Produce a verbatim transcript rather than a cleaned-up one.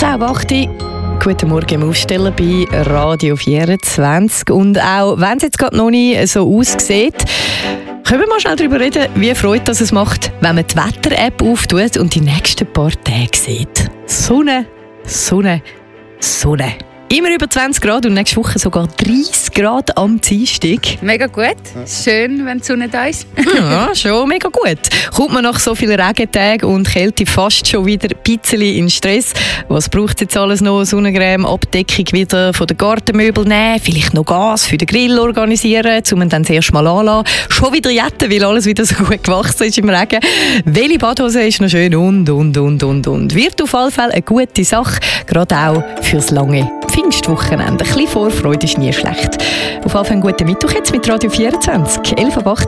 zehn Uhr acht. Guten Morgen im Aufsteller bei Radio vierundzwanzig. Und auch wenn es jetzt gerade noch nicht so aussieht, können wir mal schnell darüber reden, wie Freude das es macht, wenn man die Wetter-App auftut und die nächsten paar Tage sieht. Sonne, Sonne, Sonne. Immer über zwanzig Grad und nächste Woche sogar dreißig Grad am Dienstag. Mega gut. Schön, wenn die Sonne da ist. Ja, schon mega gut. Kommt man nach so vielen Regentagen und Kälte fast schon wieder ein bisschen in Stress. Was braucht jetzt alles noch? Sonnencreme, Abdeckung wieder von den Gartenmöbeln nehmen, vielleicht noch Gas für den Grill organisieren, um ihn dann das erste Mal anzulassen. Schon wieder jetten, weil alles wieder so gut gewachsen ist im Regen. Welche Badhose ist noch schön und, und, und, und, und. Wird auf alle Fälle eine gute Sache, gerade auch fürs lange Pfingstwochenende. Ein bisschen Vorfreude ist nie schlecht. Auf jeden Fall einen guten Mittwoch jetzt mit Radio vierundzwanzig. elf Uhr acht.